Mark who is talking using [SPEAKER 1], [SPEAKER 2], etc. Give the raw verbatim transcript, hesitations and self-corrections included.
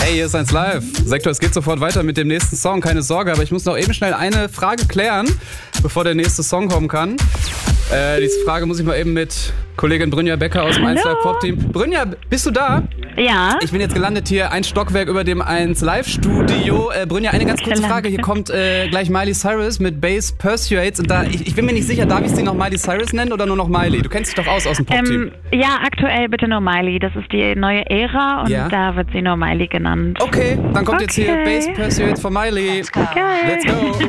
[SPEAKER 1] Hey, hier ist eins live. Sektor, es geht sofort weiter mit dem nächsten Song, keine Sorge, aber ich muss noch eben schnell eine Frage klären, bevor der nächste Song kommen kann. Äh, diese Frage muss ich mal eben mit Kollegin Brynja Becker aus dem eins live Pop-Team. Brynja, bist du da?
[SPEAKER 2] Ja.
[SPEAKER 1] Ich bin jetzt gelandet hier ein Stockwerk über dem eins live Studio. Äh, Brynja, eine ganz kurze Frage. Hier kommt äh, gleich Miley Cyrus mit Bass Persuades. Und da, ich, ich bin mir nicht sicher, darf ich sie noch Miley Cyrus nennen oder nur noch Miley? Du kennst dich doch aus aus dem Pop-Team.
[SPEAKER 2] Ähm, ja, aktuell bitte nur Miley. Das ist die neue Ära und
[SPEAKER 1] Ja.
[SPEAKER 2] da wird sie nur Miley genannt.
[SPEAKER 1] Okay, dann kommt
[SPEAKER 2] Okay.
[SPEAKER 1] jetzt hier Bass Persuades von Miley.
[SPEAKER 2] Geil.
[SPEAKER 1] Let's go.